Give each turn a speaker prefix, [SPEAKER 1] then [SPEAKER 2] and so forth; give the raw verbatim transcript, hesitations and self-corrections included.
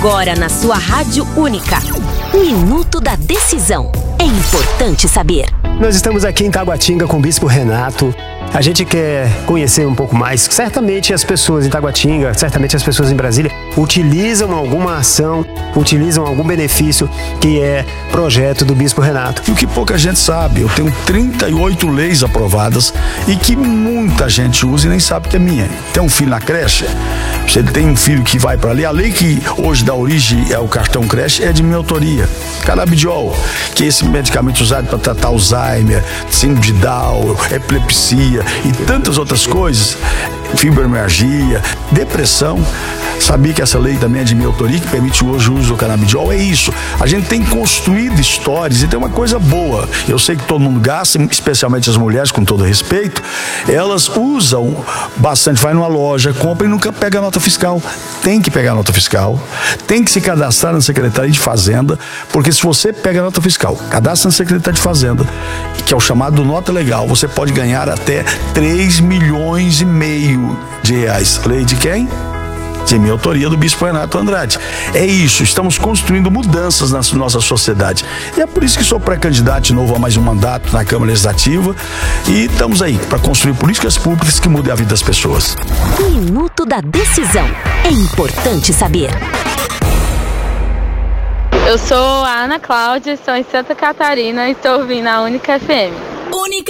[SPEAKER 1] Agora na sua Rádio Única. Minuto da Decisão. É importante saber.
[SPEAKER 2] Nós estamos aqui em Taguatinga com o Bispo Renato. A gente quer conhecer um pouco mais. Certamente as pessoas em Taguatinga, certamente as pessoas em Brasília utilizam alguma ação, utilizam algum benefício que é projeto do Bispo Renato.
[SPEAKER 3] E o que pouca gente sabe, eu tenho trinta e oito leis aprovadas e que muita gente usa e nem sabe que é minha. Tem um filho na creche, se ele tem um filho que vai para ali, a lei que hoje dá origem ao cartão creche é de minha autoria. Canabidiol, que é esse medicamento usado para tratar Alzheimer, síndrome de Down, epilepsia e tantas outras coisas, fibromialgia, depressão. Sabia que essa lei também é de minha autoria, que permite hoje o uso do canabidiol. É isso, a gente tem construído histórias e tem uma coisa boa. Eu sei que todo mundo gasta, especialmente as mulheres, com todo respeito, elas usam bastante, vai numa loja, compra e nunca pega a nota fiscal. Tem que pegar a nota fiscal, tem que se cadastrar na Secretaria de Fazenda, porque se você pega a nota fiscal, cadastra na Secretaria de Fazenda, que é o chamado nota legal, você pode ganhar até três milhões e meio de reais. Lei de quem? De minha autoria, do Bispo Renato Andrade. É isso, estamos construindo mudanças na nossa sociedade. E é por isso que sou pré-candidato de novo a mais um mandato na Câmara Legislativa. E estamos aí para construir políticas públicas que mudem a vida das pessoas.
[SPEAKER 1] Minuto da Decisão. É importante saber.
[SPEAKER 4] Eu sou a Ana Cláudia, estou em Santa Catarina e estou ouvindo a Única F M. Única